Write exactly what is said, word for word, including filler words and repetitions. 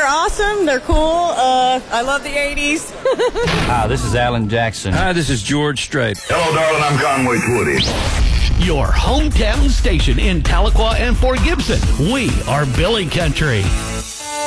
they're awesome. They're cool. Uh, I love the eighties. Hi, this is Alan Jackson. Hi, this is George Strait. Hello, darling. I'm Conway Twitty. Your hometown station in Tahlequah and Fort Gibson. We are Billy Country.